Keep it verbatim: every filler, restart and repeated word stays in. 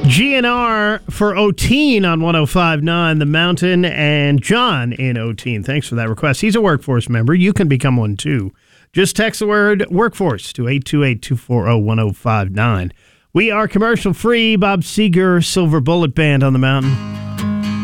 G N R for Otine on one oh five point nine The Mountain, and John in Otine. Thanks for that request. He's a workforce member. You can become one too. Just text the word workforce to eight two eight, two four zero, one oh five nine. We are commercial free. Bob Seger, Silver Bullet Band on the Mountain.